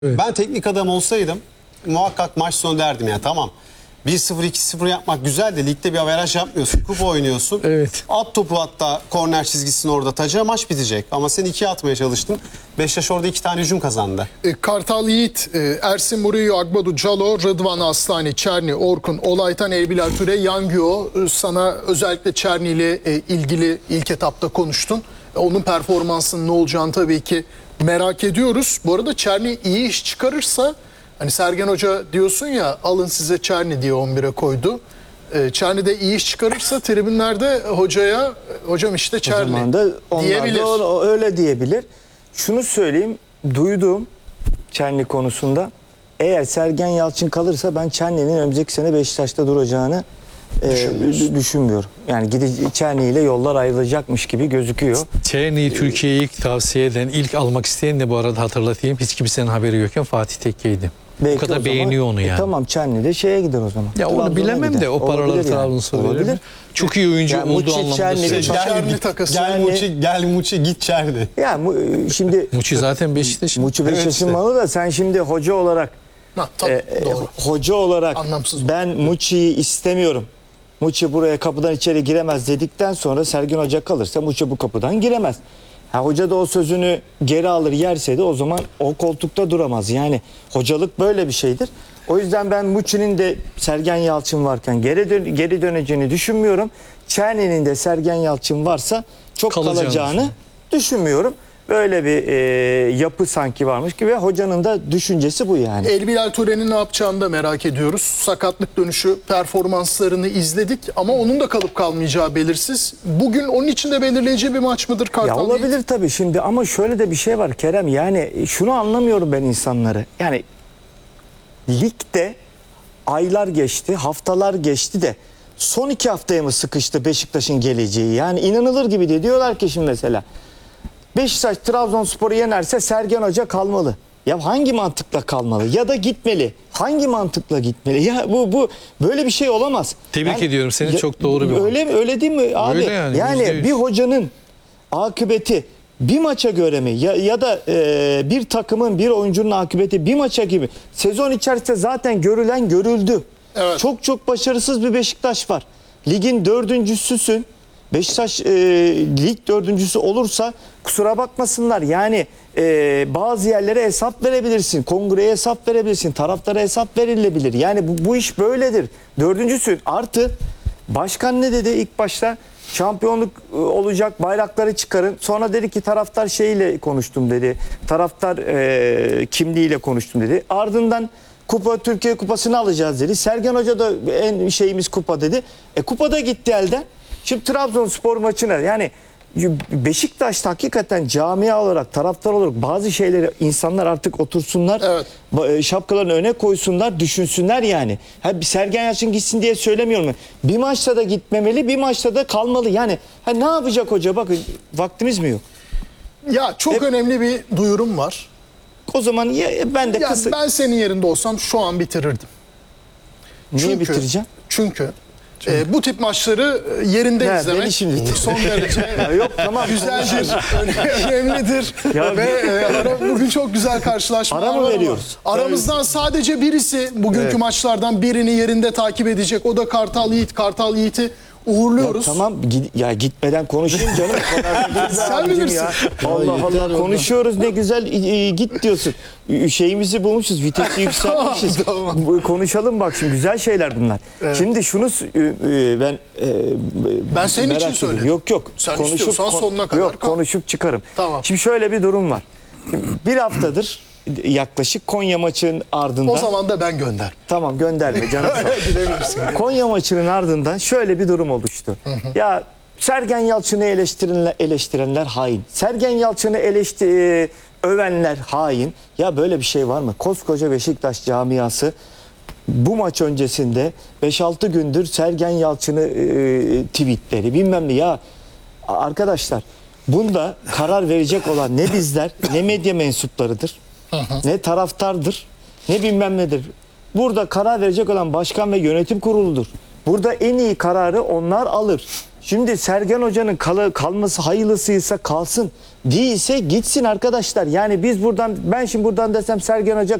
Evet. Ben teknik adam olsaydım muhakkak maç sonu derdim ya, tamam. 1-0 2-0 yapmak güzel de ligde bir averaj yapmıyorsun. Kupa oynuyorsun. Evet. At topu hatta korner çizgisinin orada taca, maç bitecek. Ama sen 2'ye atmaya çalıştın. Beşiktaş orada 2 tane hücum kazandı. Kartal Yiğit, Ersin Murillo, Agbadu Calo, Rıdvan Aslani, Çerni, Orkun, Olaytan, Erbil Türe, Yangio. Sana özellikle Çerni ile ilgili ilk etapta konuştun. Onun performansının ne olacağını tabii ki merak ediyoruz. Bu arada Çerni iyi iş çıkarırsa, hani Sergen Hoca diyorsun ya, alın size Çerni diye 11'e koydu. Çerni de iyi iş çıkarırsa tribünlerde hocaya hocam işte Çerni O zaman da diyebilir. onlar da öyle diyebilir. Şunu söyleyeyim, duyduğum Çerni konusunda, eğer Sergen Yalçın kalırsa ben Çerni'nin önümüzdeki sene Beşiktaş'ta duracağını düşünmüyorum. Yani Çerni ile yollar ayrılacakmış gibi gözüküyor. Çerni'yi Türkiye'ye ilk tavsiye eden, ilk almak isteyen de bu arada hatırlatayım, hiç kimsenin haberi yokken Fatih Tekke'ydi. Belki O kadar o zaman, beğeniyor onu yani. Tamam, Çerni de şeye gider o zaman. Ya onu Trabzon'a bilemem gider. de o paraları Olabilir Trabzonspor verir mi? Olabilir. Çok iyi oyuncu Yani olduğu Muçi, anlamda Çerni, söylüyorum. Çerni takası. Gel Muçi git Çerni. Ya şimdi Muçi zaten Beşiktaş'ın. Muçi Beşiktaş'ın işte. malı da sen şimdi hoca olarak Tabii, doğru. hoca olarak Anlamsız. ben Muçi'yi istemiyorum. Muçi buraya kapıdan içeri giremez dedikten sonra Sergen Hoca kalırsa Muçi bu kapıdan giremez. Hoca da o sözünü geri alır yerse de o zaman o koltukta duramaz. Yani hocalık böyle bir şeydir. O yüzden ben Muçi'nin de Sergen Yalçın varken geri döneceğini düşünmüyorum. Çerni'nin de Sergen Yalçın varsa çok kalacağını düşünmüyorum. Böyle bir yapı sanki varmış gibi. Hocanın da düşüncesi bu yani. Erbil Türe'nin ne yapacağını da merak ediyoruz. Sakatlık dönüşü performanslarını izledik ama onun da kalıp kalmayacağı belirsiz. Bugün onun için de belirleyici bir maç mıdır Kartal? Ya olabilir tabii şimdi, ama şöyle de bir şey var Kerem, yani şunu anlamıyorum ben insanları. Yani ligde aylar geçti, haftalar geçti de son 2 haftaya mı sıkıştı Beşiktaş'ın geleceği? Yani inanılır gibi de diyorlar ki şimdi mesela Beşiktaş Trabzonspor'u yenerse Sergen Hoca kalmalı. Ya hangi mantıkla kalmalı? Ya da gitmeli. Hangi mantıkla gitmeli? Ya bu böyle bir şey olamaz. Tebrik ediyorum seni, çok doğru bir öyle değil mi abi? Öyle yani, %100. Bir hocanın akıbeti bir maça göre mi? Ya da bir takımın, bir oyuncunun akıbeti bir maça gibi. Sezon içerisinde zaten görülen görüldü. Evet. Çok başarısız bir Beşiktaş var. Ligin 4.'süsün. Beşiktaş lig 4.'sü olursa kusura bakmasınlar. Yani bazı yerlere hesap verebilirsin. Kongreye hesap verebilirsin. Taraftara hesap verilebilir. Yani bu iş böyledir. 4.'sün. Artı başkan ne dedi ilk başta? Şampiyonluk olacak, bayrakları çıkarın. Sonra dedi ki taraftar şeyiyle konuştum dedi. Taraftar kimliğiyle konuştum dedi. Ardından Türkiye Kupası'nı alacağız dedi. Sergen Hoca da en şeyimiz kupa dedi. Kupada gitti elden. Şimdi Trabzonspor maçına, yani Beşiktaş'ta hakikaten camia olarak, taraftar olarak bazı şeyleri insanlar artık otursunlar. Evet. Şapkalarını öne koysunlar, düşünsünler yani. Sergen Yalçın gitsin diye söylemiyorum. Bir maçta da gitmemeli, bir maçta da kalmalı. Yani ne yapacak hoca? Bakın vaktimiz mi yok? Ya çok önemli bir duyurum var. O zaman ben de Ya kısa... ben senin yerinde olsam şu an bitirirdim. Niye bitireceğim? Çünkü bu tip maçları yerinde Ya, izlemek beni şimdi son derece yok tamam. güzeldir, önemlidir. Ya, Ve bugün çok güzel karşılaşmalar Ara mı var ama veriyoruz? aramızdan sadece birisi bugünkü maçlardan birini yerinde takip edecek. O da Kartal Yiğit. Kartal Yiğit'i uğurluyoruz. Tamam gitmeden konuşayım canım. Sen bilirsin. Ya. Allah Allah, konuşuyoruz ne güzel, git diyorsun. Şeyimizi bulmuşuz, vitesi yükseltmişiz. Tamam. Konuşalım bak şimdi, güzel şeyler bunlar. Şimdi şunu Ben senin merak için ediyorum. söyledim. Yok. Sen istiyorsan sonuna kadar Yok, kal. konuşup çıkarım. Tamam. Şimdi şöyle bir durum var. Bir haftadır yaklaşık Konya maçının ardından. O zaman da ben gönder. Tamam, gönderme canım. Gidebilirsin. Konya maçının ardından şöyle bir durum oluştu. Ya Sergen Yalçın'ı eleştirenler hain. Sergen Yalçın'ı övenler hain. Ya böyle bir şey var mı? Koskoca Beşiktaş camiası bu maç öncesinde 5-6 gündür Sergen Yalçın'ı tweetleri bilmem ne ya. Arkadaşlar, bunda karar verecek olan ne bizler, ne medya mensuplarıdır, ne taraftardır, ne bilmem nedir. Burada karar verecek olan başkan ve yönetim kuruludur. Burada en iyi kararı onlar alır. Şimdi Sergen Hoca'nın kalması hayırlısıysa kalsın. Değilse gitsin arkadaşlar. Yani biz buradan, ben şimdi buradan desem Sergen Hoca